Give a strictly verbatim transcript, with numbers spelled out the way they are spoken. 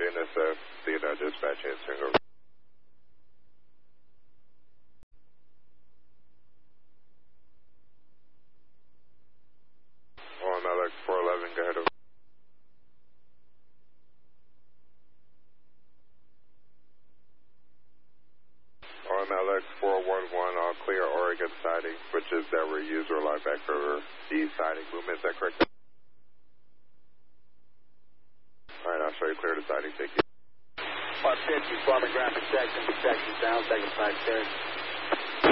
N S F, Theodore Dispatch, and single. On Alex four eleven, go ahead. On Alex four one one, all clear Oregon siding, which is that we're used or line back for D siding movement, is that correct? Alright, I'll show you clear to siding, thank you. one fifty, former graphic section, protection down, second side clear.